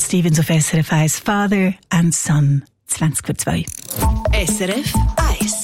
Cat Stevens auf SRF 1, Father and Son, 20:02. SRF 1,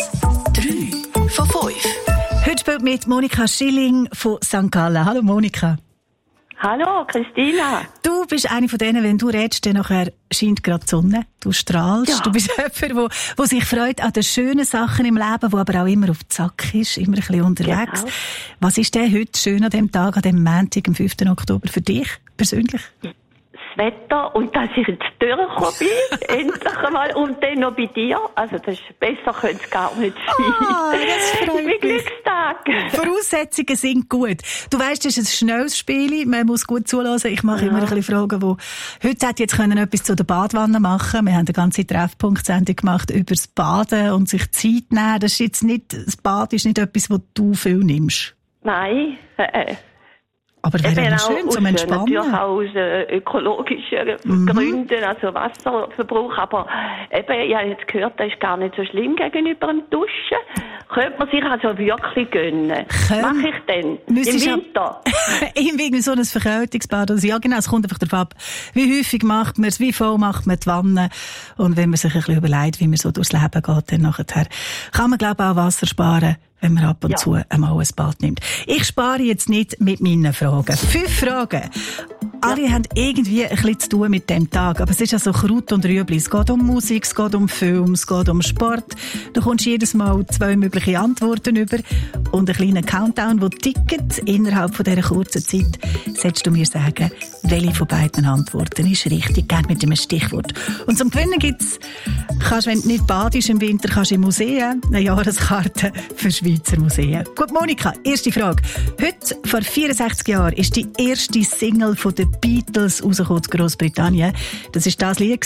3 von 5. Heute spielt mit Monika Schilling von St. Gallen. Hallo Monika. Hallo, Christina. Du bist eine von denen, wenn du redest, dann nachher scheint gerade die Sonne. Du strahlst. Ja. Du bist jemand, der sich freut an den schönen Sachen im Leben, der aber auch immer auf den Sack ist, immer ein bisschen unterwegs. Genau. Was ist denn heute schön an dem Tag, an dem Montag, am 5. Oktober für dich persönlich? Das Wetter und dass ich ins Durchgekommen bin, endlich einmal, und dann noch bei dir. Also das ist, besser könnte es gar nicht sein. Das freut mich. Glückstag. Voraussetzungen sind gut. Du weisst, es ist ein schnelles Spiel, man muss gut zuhören. Ich mache immer ein bisschen Fragen, wo heute hätte jetzt können etwas zu der Badwanne machen. Wir haben eine ganze Treffpunkt-Sendung gemacht über das Baden und sich Zeit nehmen. Das ist jetzt nicht, das Bad ist nicht etwas, was du viel nimmst. Nein, aber wäre ja schön zum Entspannen. Natürlich auch aus ökologischen Gründen, also Wasserverbrauch. Aber eben, ich habe jetzt gehört, das ist gar nicht so schlimm gegenüber dem Duschen. Könnte man sich also wirklich gönnen. Mache ich denn? Im Winter? Irgendwie so ein Verkältungsbad. Also ja, genau, es kommt einfach darauf ab, wie häufig macht man es, wie voll macht man die Wanne. Und wenn man sich ein bisschen überlegt, wie man so durchs Leben geht, dann nachher kann man, glaube ich, auch Wasser sparen, wenn man ab und zu einmal ein Bad nimmt. Ich spare jetzt nicht mit meinen Fragen. 5 Fragen. Alle haben irgendwie ein bisschen zu tun mit dem Tag. Aber es ist ja so Kraut und Rüebli. Es geht um Musik, es geht um Film, es geht um Sport. Du kommst jedes Mal 2 mögliche Antworten über und einen kleinen Countdown, der tickt. Innerhalb von dieser kurzen Zeit solltest du mir sagen, welche von beiden Antworten ist richtig. Gerne mit einem Stichwort. Und zum Gewinnen gibt's, wenn du nicht badest im Winter, kannst du in Museen eine Jahreskarte für Schweizer Museen. Gut, Monika, erste Frage. Heute, vor 64 Jahren, ist die erste Single von den Beatles rausgekommen in Großbritannien. Das war das Lied.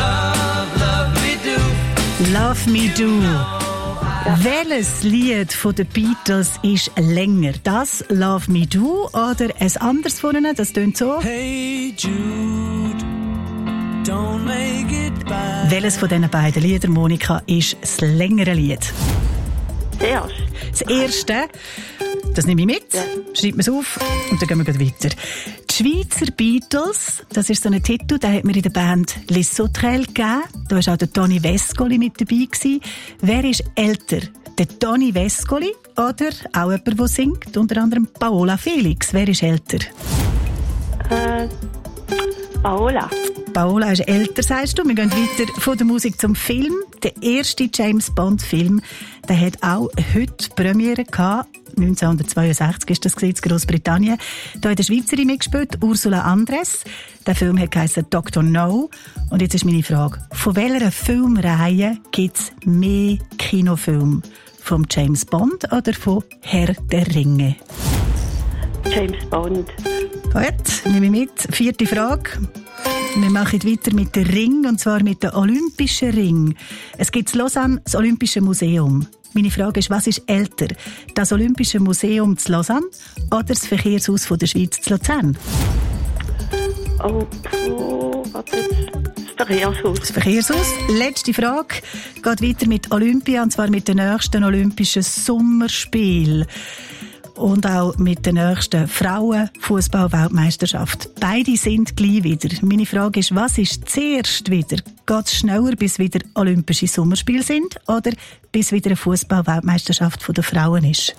Love Me Do. Welches Lied von den Beatles ist länger? Das Love Me Do oder ein anderes von ihnen? Das tönt so. Hey Jude, don't make it bad. Welches von diesen beiden Liedern, Monika, ist das längere Lied? Das erste, das nehme ich mit, schreibt man es auf und dann gehen wir weiter. Die Schweizer Beatles, das ist so ein Titel, den hat mir in der Band Les Sauterelles gegeben. Da war auch der Toni Vescoli mit dabei gewesen. Wer ist älter? Der Toni Vescoli oder auch jemand, der singt? Unter anderem Paola Felix. Wer ist älter? Paola. Paola ist älter, sagst du. Wir gehen weiter von der Musik zum Film. Der erste James-Bond-Film, der hat auch heute Premiere gehabt. 1962 ist das in Großbritannien. Da hat eine Schweizerin mitgespielt, Ursula Andress. Der Film hat geheißen Dr. No. Und jetzt ist meine Frage, von welcher Filmreihe gibt es mehr Kinofilme? Vom James Bond oder von Herr der Ringe? James Bond. Gut, nehme ich mit. 4. Frage. Wir machen weiter mit dem Ring, und zwar mit dem Olympischen Ring. Es gibt in Lausanne das Olympische Museum. Meine Frage ist, was ist älter? Das Olympische Museum zu Lausanne oder das Verkehrshaus von der Schweiz zu Luzern? Das Verkehrshaus. Das Verkehrshaus. Letzte Frage. Geht weiter mit Olympia, und zwar mit den nächsten Olympischen Sommerspielen. Und auch mit der nächsten Frauen-Fußball-Weltmeisterschaft. Beide sind gleich wieder. Meine Frage ist, was ist zuerst wieder? Geht es schneller, bis wieder Olympische Sommerspiele sind? Oder bis wieder eine Fußball-Weltmeisterschaft der Frauen ist?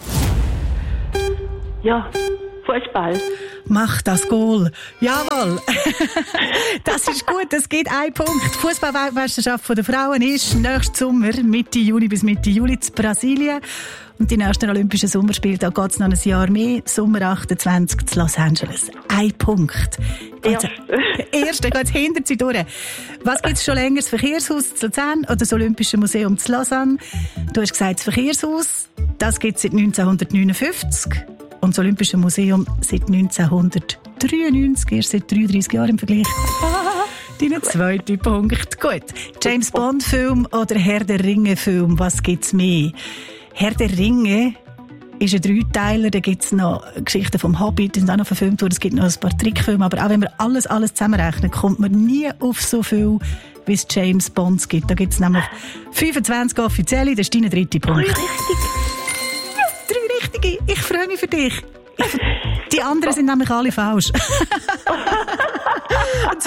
Ja, Fußball. Mach das Goal. Jawohl. Das ist gut, das gibt 1 Punkt. Die Fußball-Weltmeisterschaft der Frauen ist nächsten Sommer, Mitte Juni bis Mitte Juli, in Brasilien. Und die nächsten Olympischen Sommerspiele, da geht es noch ein Jahr mehr, Sommer 28 zu Los Angeles. 1 Punkt. Erste, geht es hinter sie durch. Was gibt es schon länger? Das Verkehrshaus zu Luzern oder das Olympische Museum zu Lausanne? Du hast gesagt, das Verkehrshaus, das gibt es seit 1959. Und das Olympische Museum seit 1993, erst seit 33 Jahren im Vergleich. Dein 2. Punkt. Gut. James Bond Film oder Herr der Ringe Film, was gibt's mehr? Herr der Ringe ist ein 3-Teiler, da gibt's noch Geschichten vom Hobbit, die sind auch noch verfilmt worden, es gibt noch ein paar Trickfilme, aber auch wenn man alles zusammenrechnet, kommt man nie auf so viel, wie es James Bonds gibt. Da gibt's nämlich 25 offizielle, das ist dein 3. Punkt. 3 richtig. 3 richtige, ich freue mich für dich. Die anderen sind nämlich alle falsch. Und zwar ist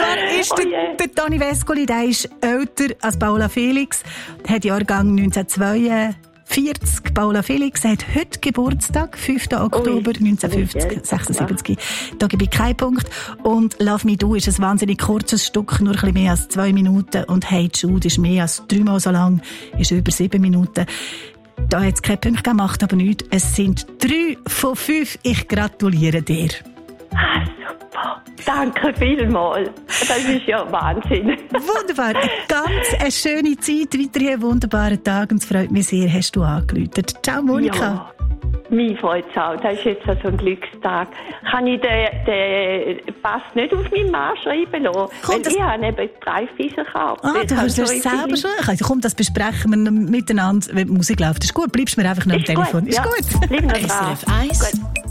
ist der Toni Vescoli, der ist älter als Paula Felix, hat Jahrgang 1942. Paula Felix hat heute Geburtstag, 5. Oktober 1976. Da gebe ich keinen Punkt. Und Love Me Do ist ein wahnsinnig kurzes Stück, nur ein bisschen mehr als 2 Minuten. Und Hey Jude ist mehr als 3-mal so lang, ist über 7 Minuten. Da hat es keine Punkte gemacht, aber nichts. Es sind 3 von 5. Ich gratuliere dir. Ah, super. Danke vielmals. Das ist ja Wahnsinn. Wunderbar. Eine schöne Zeit. Weiterhin einen wunderbaren Tag. Und es freut mich sehr, hast du angerufen. Ciao, Monika. Ja, mich freut es auch. Das ist jetzt so ein Glückstag. Kann ich den Pass nicht auf meinen Mann schreiben lassen? Weil ich habe eben 3 Fischer gekauft. Du hast das selber schon. Also, komm, das besprechen wir miteinander, wenn die Musik läuft. Ist gut, bleibst mir einfach noch am Telefon. Ist gut. Bleib noch dran. SRF 1